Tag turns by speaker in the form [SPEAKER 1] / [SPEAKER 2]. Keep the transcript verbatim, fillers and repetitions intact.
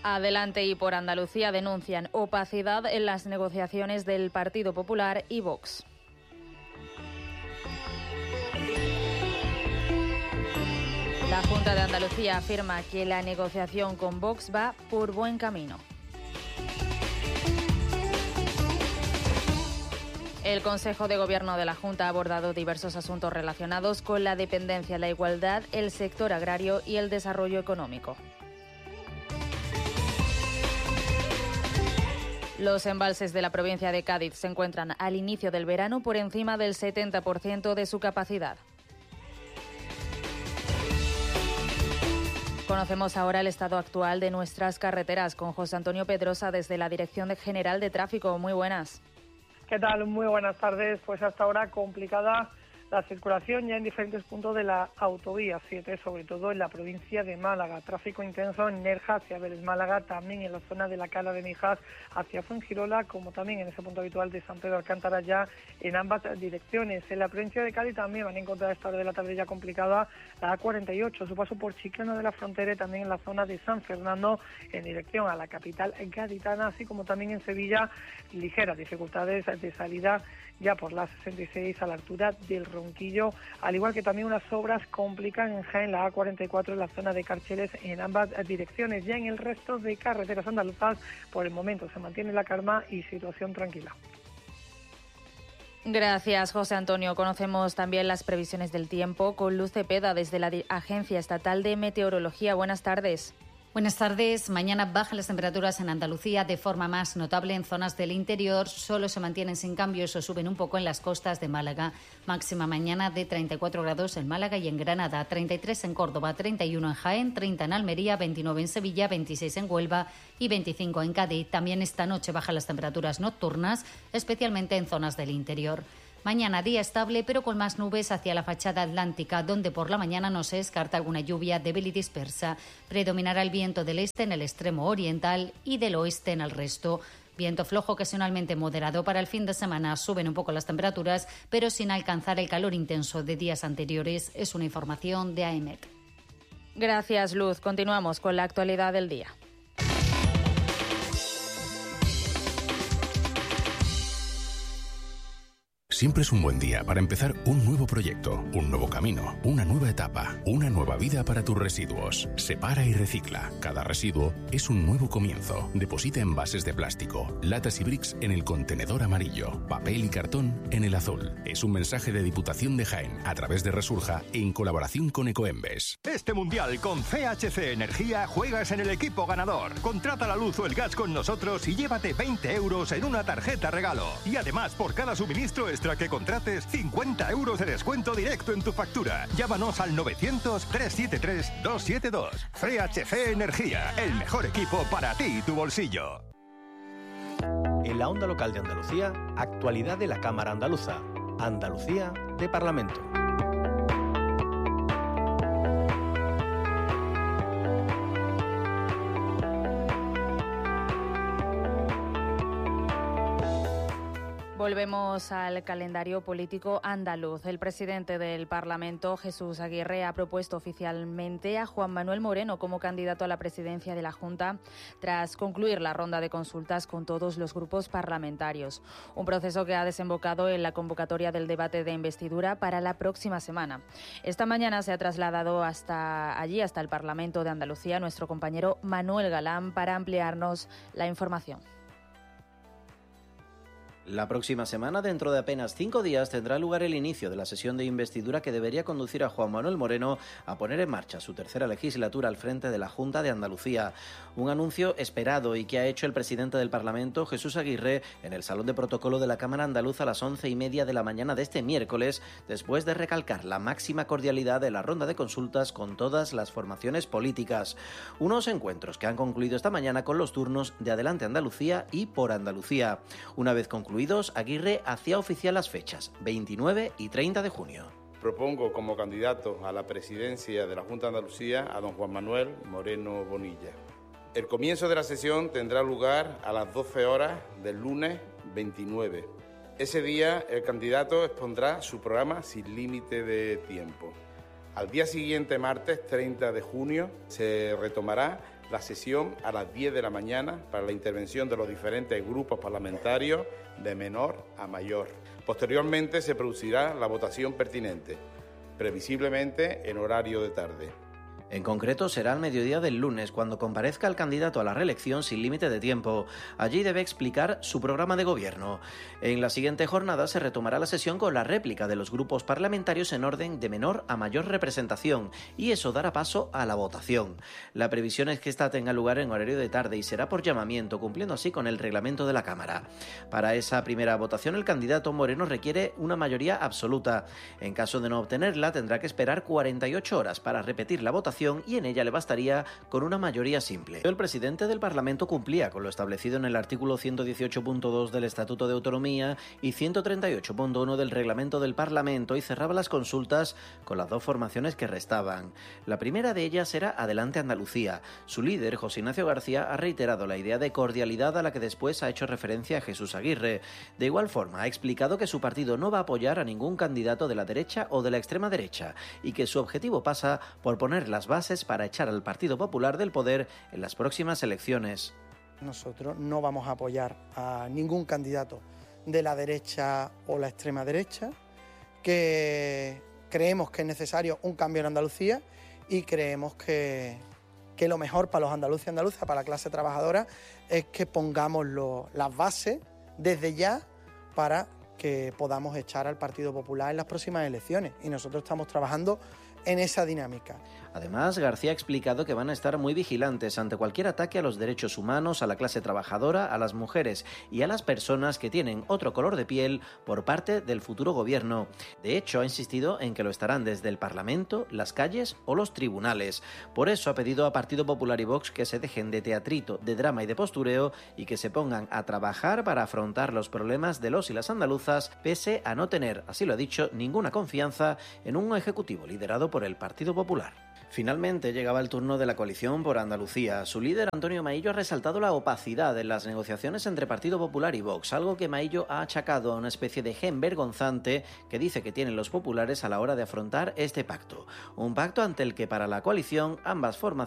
[SPEAKER 1] Adelante y por Andalucía denuncian opacidad en las negociaciones del Partido Popular y Vox. La Junta de Andalucía afirma que la negociación con Vox va por buen camino. El Consejo de Gobierno de la Junta ha abordado diversos asuntos relacionados con la dependencia, la igualdad, el sector agrario y el desarrollo económico. Los embalses de la provincia de Cádiz se encuentran al inicio del verano por encima del setenta por ciento de su capacidad. Conocemos ahora el estado actual de nuestras carreteras con José Antonio Pedrosa desde la Dirección General de Tráfico. Muy buenas.
[SPEAKER 2] ¿Qué tal? Muy buenas tardes. Pues hasta ahora complicada la circulación ya en diferentes puntos de la autovía siete, sobre todo en la provincia de Málaga. Tráfico intenso en Nerja hacia Vélez Málaga, también en la zona de la Cala de Mijas hacia Fuengirola, como también en ese punto habitual de San Pedro Alcántara, ya en ambas direcciones. En la provincia de Cádiz también van a encontrar esta hora de la tarde ya complicada la A cuarenta y ocho, su paso por Chiclana de la Frontera y también en la zona de San Fernando en dirección a la capital gaditana, así como también en Sevilla, ligeras dificultades de salida ya por la sesenta y seis a la altura del Ronquillo, al igual que también unas obras complican en Jaén la A cuarenta y cuatro en la zona de Carcheles en ambas direcciones. Ya en el resto de carreteras andaluzas, por el momento se mantiene la calma y situación tranquila.
[SPEAKER 1] Gracias, José Antonio. Conocemos también las previsiones del tiempo con Luz Cepeda desde la Agencia Estatal de Meteorología. Buenas tardes.
[SPEAKER 3] Buenas tardes. Mañana bajan las temperaturas en Andalucía de forma más notable en zonas del interior. Solo se mantienen sin cambios o suben un poco en las costas de Málaga. Máxima mañana de treinta y cuatro grados en Málaga y en Granada, treinta y tres en Córdoba, treinta y uno en Jaén, treinta en Almería, veintinueve en Sevilla, veintiséis en Huelva y veinticinco en Cádiz. También esta noche bajan las temperaturas nocturnas, especialmente en zonas del interior. Mañana día estable, pero con más nubes hacia la fachada atlántica, donde por la mañana no se descarta alguna lluvia débil y dispersa. Predominará el viento del este en el extremo oriental y del oeste en el resto. Viento flojo ocasionalmente moderado para el fin de semana. Suben un poco las temperaturas, pero sin alcanzar el calor intenso de días anteriores. Es una información de A E M E C.
[SPEAKER 1] Gracias, Luz. Continuamos con la actualidad del día.
[SPEAKER 4] Siempre es un buen día para empezar un nuevo proyecto, un nuevo camino, una nueva etapa, una nueva vida para tus residuos. Separa y recicla. Cada residuo es un nuevo comienzo. Deposita envases de plástico, latas y bricks en el contenedor amarillo, papel y cartón en el azul. Es un mensaje de Diputación de Jaén a través de Resurja en colaboración con Ecoembes.
[SPEAKER 5] Este mundial con C H C Energía juegas en el equipo ganador. Contrata la luz o el gas con nosotros y llévate veinte euros en una tarjeta regalo. Y además, por cada suministro extra que contrates, cincuenta euros de descuento directo en tu factura. Llámanos al novecientos, trescientos setenta y tres, doscientos setenta y dos. C H C Energía, el mejor equipo para ti y tu bolsillo.
[SPEAKER 6] En la onda local de Andalucía, actualidad de la Cámara Andaluza. Andalucía de Parlamento.
[SPEAKER 1] Volvemos al calendario político andaluz. El presidente del Parlamento, Jesús Aguirre, ha propuesto oficialmente a Juan Manuel Moreno como candidato a la presidencia de la Junta tras concluir la ronda de consultas con todos los grupos parlamentarios. Un proceso que ha desembocado en la convocatoria del debate de investidura para la próxima semana. Esta mañana se ha trasladado hasta allí, hasta el Parlamento de Andalucía, nuestro compañero Manuel Galán para ampliarnos la información.
[SPEAKER 7] La próxima semana, dentro de apenas cinco días, tendrá lugar el inicio de la sesión de investidura que debería conducir a Juan Manuel Moreno a poner en marcha su tercera legislatura al frente de la Junta de Andalucía. Un anuncio esperado y que ha hecho el presidente del Parlamento, Jesús Aguirre, en el Salón de Protocolo de la Cámara Andaluza a las once y media de la mañana de este miércoles, después de recalcar la máxima cordialidad de la ronda de consultas con todas las formaciones políticas. Unos encuentros que han concluido esta mañana con los turnos de Adelante Andalucía y Por Andalucía. Una vez concluidos, Aguirre hacía oficial las fechas, veintinueve y treinta de junio.
[SPEAKER 8] Propongo como candidato a la presidencia de la Junta de Andalucía a don Juan Manuel Moreno Bonilla. El comienzo de la sesión tendrá lugar a las doce horas del lunes veintinueve. Ese día el candidato expondrá su programa sin límite de tiempo. Al día siguiente, martes treinta de junio, se retomará la sesión a las diez de la mañana para la intervención de los diferentes grupos parlamentarios de menor a mayor. Posteriormente se producirá la votación pertinente, previsiblemente en horario de tarde.
[SPEAKER 7] En concreto, será al mediodía del lunes, cuando comparezca el candidato a la reelección sin límite de tiempo. Allí debe explicar su programa de gobierno. En la siguiente jornada se retomará la sesión con la réplica de los grupos parlamentarios en orden de menor a mayor representación, y eso dará paso a la votación. La previsión es que esta tenga lugar en horario de tarde y será por llamamiento, cumpliendo así con el reglamento de la Cámara. Para esa primera votación, el candidato Moreno requiere una mayoría absoluta. En caso de no obtenerla, tendrá que esperar cuarenta y ocho horas para repetir la votación, y en ella le bastaría con una mayoría simple. El presidente del Parlamento cumplía con lo establecido en el artículo ciento dieciocho punto dos del Estatuto de Autonomía y ciento treinta y ocho punto uno del Reglamento del Parlamento y cerraba las consultas con las dos formaciones que restaban. La primera de ellas era Adelante Andalucía. Su líder, José Ignacio García, ha reiterado la idea de cordialidad a la que después ha hecho referencia Jesús Aguirre. De igual forma, ha explicado que su partido no va a apoyar a ningún candidato de la derecha o de la extrema derecha y que su objetivo pasa por poner las bases para echar al Partido Popular del poder en las próximas elecciones.
[SPEAKER 9] Nosotros no vamos a apoyar a ningún candidato de la derecha o la extrema derecha, que creemos que es necesario un cambio en Andalucía y creemos que, que lo mejor para los andaluces y andaluzas, para la clase trabajadora, es que pongamos lo, las bases desde ya para que podamos echar al Partido Popular en las próximas elecciones, y nosotros estamos trabajando en esa dinámica.
[SPEAKER 7] Además, García ha explicado que van a estar muy vigilantes ante cualquier ataque a los derechos humanos, a la clase trabajadora, a las mujeres y a las personas que tienen otro color de piel por parte del futuro gobierno. De hecho, ha insistido en que lo estarán desde el Parlamento, las calles o los tribunales. Por eso ha pedido a Partido Popular y Vox que se dejen de teatrito, de drama y de postureo y que se pongan a trabajar para afrontar los problemas de los y las andaluzas, pese a no tener, así lo ha dicho, ninguna confianza en un ejecutivo liderado por el Partido Popular. Finalmente llegaba el turno de la coalición por Andalucía. Su líder, Antonio Maillo, ha resaltado la opacidad en las negociaciones entre Partido Popular y Vox, algo que Maillo ha achacado a una especie de gen vergonzante que dice que tienen los populares a la hora de afrontar este pacto. Un pacto ante el que para la coalición ambas formaciones